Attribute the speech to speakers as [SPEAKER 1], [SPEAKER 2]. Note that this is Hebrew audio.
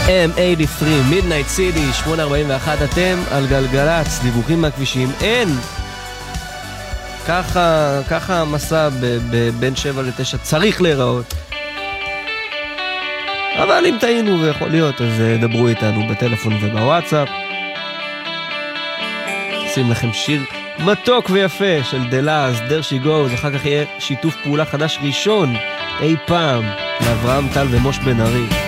[SPEAKER 1] M83, Midnight City, 8:41, אתם על גלגלץ, דיווחים מהכבישים, אין! ככה המסע בין 7 ל-9 צריך להיראות. אבל אם טעינו ויכול להיות, אז דברו איתנו בטלפון ובוואטסאפ. שים לכם שיר מתוק ויפה של דלאז, There She Goes, אחר כך יהיה שיתוף פעולה חדש ראשון אי פעם לאברהם טל ומוש בן ארי.